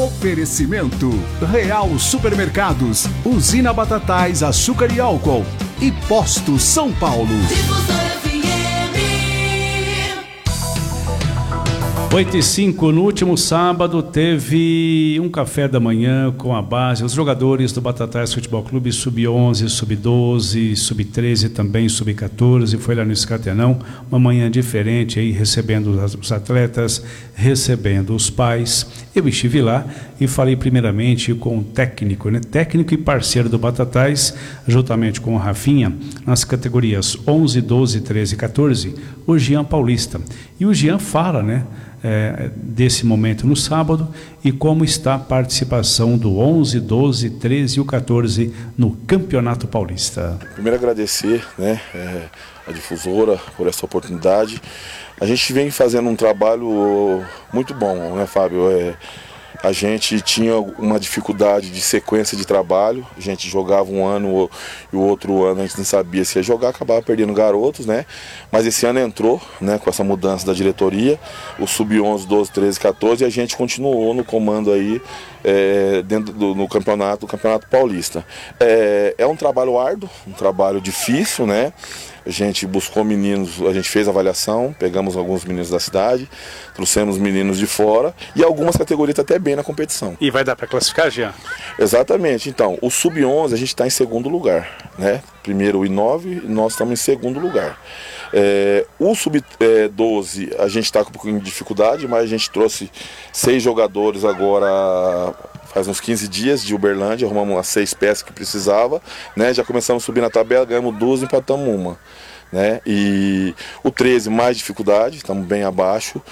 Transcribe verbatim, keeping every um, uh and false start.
Oferecimento Real Supermercados, Usina Batatais, Açúcar e Álcool e Posto São Paulo. oito e cinco, no último sábado teve um café da manhã com a base, os jogadores do Batatais Futebol Clube sub onze, sub doze, sub treze, também sub quatorze, foi lá no Escatenão, uma manhã diferente aí, recebendo os atletas, recebendo os pais. Eu estive lá e falei primeiramente com o técnico, né? Técnico e parceiro do Batatais, juntamente com o Rafinha, nas categorias onze, doze, treze e quatorze, o Jean Paulista. E o Jean fala, né? É, desse momento no sábado e como está a participação do onze, doze, treze e o quatorze no Campeonato Paulista. Primeiro agradecer, né, é, a difusora por essa oportunidade. A gente vem fazendo um trabalho muito bom, né, Fábio? É, a gente tinha uma dificuldade de sequência de trabalho, a gente jogava um ano e o outro ano a gente não sabia se ia jogar, acabava perdendo garotos, né? Mas esse ano entrou, né, com essa mudança da diretoria, o sub onze, doze, treze, quatorze, e a gente continuou no comando aí, é, dentro do no campeonato, do Campeonato Paulista. É, é um trabalho árduo, um trabalho difícil, né? A gente buscou meninos, a gente fez avaliação, pegamos alguns meninos da cidade, trouxemos meninos de fora e algumas categorias até bem na competição. E vai dar para classificar, Jean? Exatamente. Então, o sub onze a gente está em segundo lugar, né? Primeiro o I nove, nós estamos em segundo lugar. É, o sub doze a gente está com um pouquinho de dificuldade, mas a gente trouxe seis jogadores agora faz uns quinze dias de Uberlândia, arrumamos as seis peças que precisava, né? Já começamos a subir na tabela, ganhamos duas e empatamos uma. Né? E o treze mais dificuldade, estamos bem abaixo,